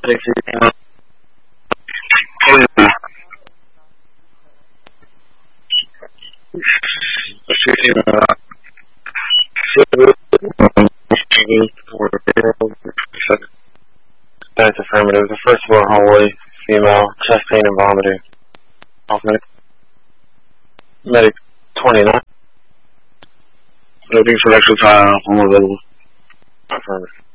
That's affirmative. The first floor hallway, female, chest pain and vomiting. Off medic 29. Looking for extra time, I'm available. Affirmative.